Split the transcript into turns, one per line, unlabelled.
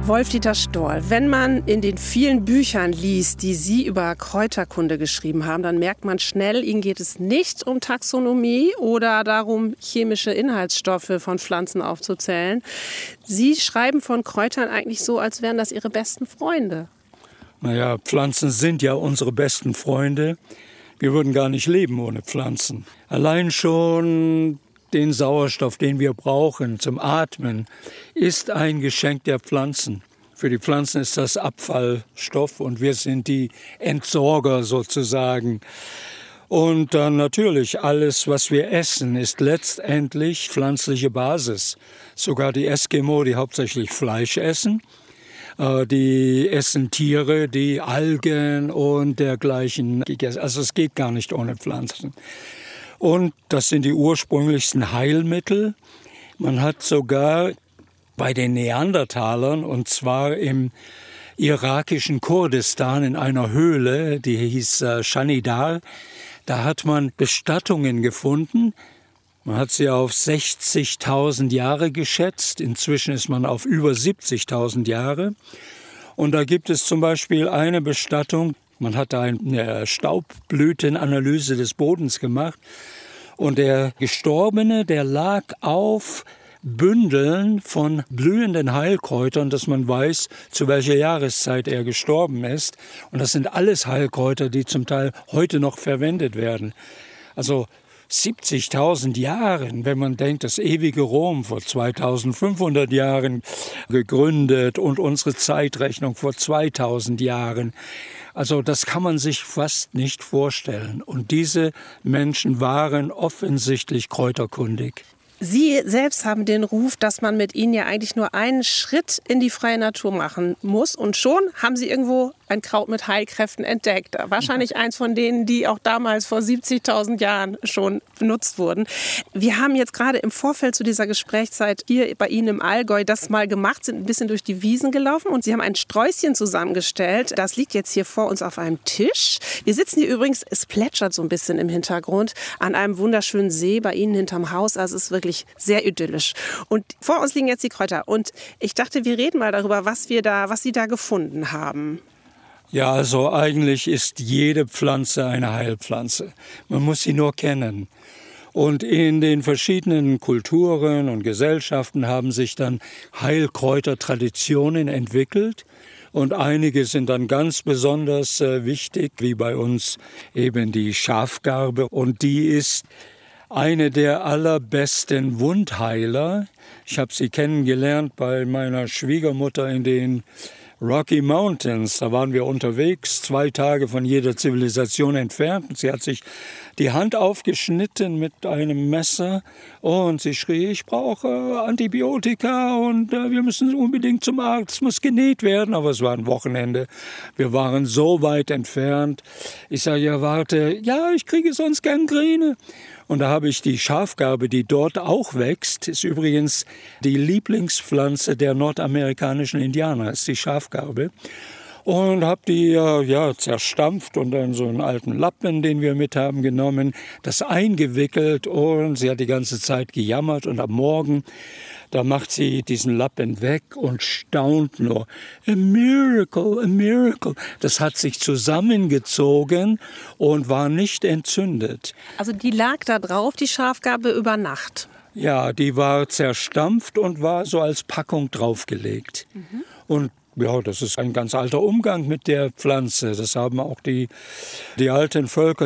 Wolf-Dieter Stoll, wenn man in den vielen Büchern liest, die Sie über Kräuterkunde geschrieben haben, dann merkt man schnell, Ihnen geht es nicht um Taxonomie oder darum, chemische Inhaltsstoffe von Pflanzen aufzuzählen. Sie schreiben von Kräutern eigentlich so, als wären das Ihre besten Freunde.
Naja, Pflanzen sind ja unsere besten Freunde. Wir würden gar nicht leben ohne Pflanzen. Allein schon den Sauerstoff, den wir brauchen zum Atmen, ist ein Geschenk der Pflanzen. Für die Pflanzen ist das Abfallstoff und wir sind die Entsorger sozusagen. Und dann natürlich alles, was wir essen, ist letztendlich pflanzliche Basis. Sogar die Eskimo, die hauptsächlich Fleisch essen, die essen Tiere, die Algen und dergleichen. Also es geht gar nicht ohne Pflanzen. Und das sind die ursprünglichsten Heilmittel. Man hat sogar bei den Neandertalern, und zwar im irakischen Kurdistan in einer Höhle, die hieß Shanidar, da hat man Bestattungen gefunden. Man hat sie auf 60.000 Jahre geschätzt. Inzwischen ist man auf über 70.000 Jahre. Und da gibt es zum Beispiel eine Bestattung. Man hat da eine Staubblütenanalyse des Bodens gemacht. Und der Gestorbene, der lag auf Bündeln von blühenden Heilkräutern, dass man weiß, zu welcher Jahreszeit er gestorben ist. Und das sind alles Heilkräuter, die zum Teil heute noch verwendet werden. Also 70.000 Jahren, wenn man denkt, das ewige Rom vor 2.500 Jahren gegründet und unsere Zeitrechnung vor 2.000 Jahren. Also das kann man sich fast nicht vorstellen. Und diese Menschen waren offensichtlich kräuterkundig.
Sie selbst haben den Ruf, dass man mit Ihnen ja eigentlich nur einen Schritt in die freie Natur machen muss. Und schon haben Sie irgendwo ein Kraut mit Heilkräften entdeckt. Wahrscheinlich eins von denen, die auch damals vor 70.000 Jahren schon benutzt wurden. Wir haben jetzt gerade im Vorfeld zu dieser Gesprächszeit hier bei Ihnen im Allgäu das mal gemacht, sind ein bisschen durch die Wiesen gelaufen und Sie haben ein Sträußchen zusammengestellt. Das liegt jetzt hier vor uns auf einem Tisch. Wir sitzen hier übrigens, es plätschert so ein bisschen im Hintergrund, an einem wunderschönen See bei Ihnen hinterm Haus. Also es ist wirklich sehr idyllisch. Und vor uns liegen jetzt die Kräuter. Und ich dachte, wir reden mal darüber, was Sie da gefunden haben.
Ja, also eigentlich ist jede Pflanze eine Heilpflanze. Man muss sie nur kennen. Und in den verschiedenen Kulturen und Gesellschaften haben sich dann Heilkräutertraditionen entwickelt. Und einige sind dann ganz besonders wichtig, wie bei uns eben die Schafgarbe. Und die ist eine der allerbesten Wundheiler. Ich habe sie kennengelernt bei meiner Schwiegermutter in den Rocky Mountains. Da waren wir unterwegs, 2 Tage von jeder Zivilisation entfernt. Und sie hat sich die Hand aufgeschnitten mit einem Messer und sie schrie, ich brauche Antibiotika und wir müssen unbedingt zum Arzt, es muss genäht werden. Aber es war ein Wochenende, wir waren so weit entfernt. Ich sage, ja warte, ja ich kriege sonst Gangrene. Und da habe ich die Schafgarbe, die dort auch wächst, ist übrigens die Lieblingspflanze der nordamerikanischen Indianer, ist die Schafgarbe. Und habe die zerstampft und dann so einen alten Lappen, den wir mit haben, genommen, das eingewickelt und sie hat die ganze Zeit gejammert und am Morgen, da macht sie diesen Lappen weg und staunt nur. A miracle, a miracle. Das hat sich zusammengezogen und war nicht entzündet.
Also die lag da drauf, die Schafgarbe, über Nacht?
Ja, die war zerstampft und war so als Packung draufgelegt. Und ja, das ist ein ganz alter Umgang mit der Pflanze. Das haben auch die alten Völker